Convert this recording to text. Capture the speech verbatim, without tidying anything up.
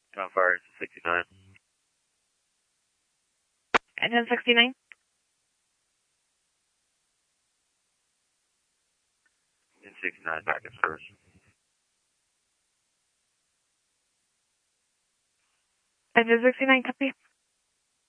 Ground fire is sixty-nine. Engine sixty-nine. In sixty-nine, back in service. Engine sixty-nine, copy.